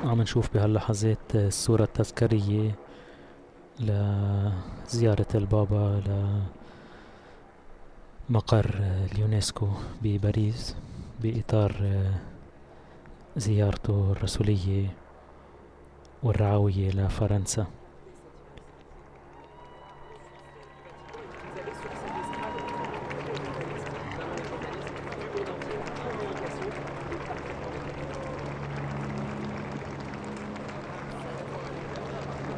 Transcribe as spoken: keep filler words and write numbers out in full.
عم نشوف بهاللحظات الصورة التذكارية لزيارة البابا لمقر اليونسكو بباريس بإطار زيارته الرسولية والرعوية لفرنسا.